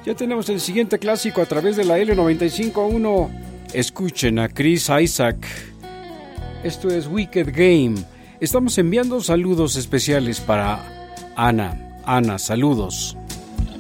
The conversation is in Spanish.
Ya tenemos el siguiente clásico a través de la L95.1. Escuchen a Chris Isaac. Esto es Wicked Game. Estamos enviando saludos especiales para Ana. Ana, saludos.